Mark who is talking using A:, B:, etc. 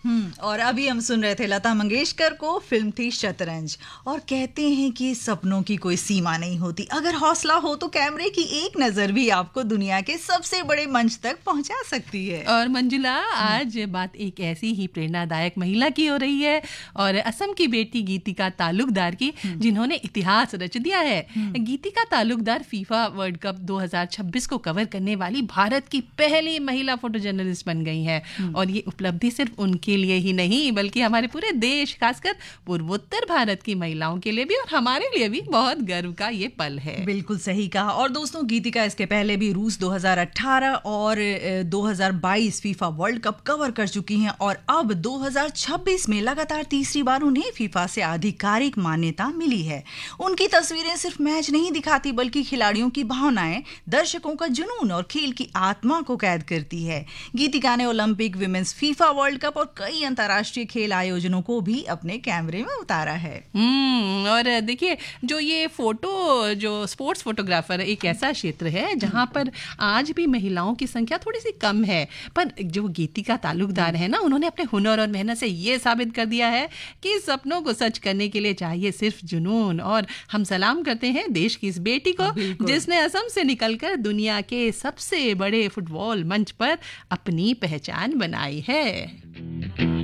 A: और अभी हम सुन रहे थे लता मंगेशकर को, फिल्म थी शतरंज। और कहते हैं कि सपनों की कोई सीमा नहीं होती, अगर हौसला हो तो कैमरे की एक नजर भी आपको दुनिया के सबसे बड़े मंच तक पहुंचा सकती है।
B: और मंजुला, आज बात एक ऐसी ही प्रेरणादायक महिला की हो रही है, और असम की बेटी गीतिका तालुकदार की, जिन्होंने इतिहास रच दिया है। गीतिका तालुकदार फीफा वर्ल्ड कप 2026 को कवर करने वाली भारत की पहली महिला फोटो जर्नलिस्ट बन गई हैं। और ये उपलब्धि सिर्फ उनके लिए ही नहीं, बल्कि हमारे पूरे देश, खासकर पूर्वोत्तर भारत की महिलाओं के लिए भी और हमारे लिए भी बहुत गर्व का ये पल है।
A: बिल्कुल सही कहा। और दोस्तों, गीतिका इसके पहले भी रूस 2018 और 2022 फीफा वर्ल्ड कप कवर कर चुकी हैं, और अब 2026 में लगातार तीसरी बार उन्हें फीफा से आधिकारिक मान्यता मिली है। उनकी तस्वीरें सिर्फ मैच नहीं दिखाती, बल्कि खिलाड़ियों की भावनाएं, दर्शकों का जुनून और खेल की आत्मा को कैद करती है। गीतिका ने Olympic, women's, FIFA world cup और कई अंतर्राष्ट्रीय खेल आयोजनों को भी अपने कैमरे में उतारा है।
B: और देखिए, जो ये फोटो, जो स्पोर्ट्स फोटोग्राफर एक ऐसा क्षेत्र है जहां पर आज भी महिलाओं की संख्या थोड़ी सी कम है, पर जो गीतिका तालुकदार है ना, उन्होंने अपने हुनर और मेहनत से ये साबित कर दिया है कि सपनों को सच करने के लिए चाहिए सिर्फ जुनून। और हम सलाम करते हैं देश की इस बेटी को, जिसने असम से निकलकर दुनिया के सबसे बड़े फुटबॉल मंच पर अपनी पहचान बनाई है।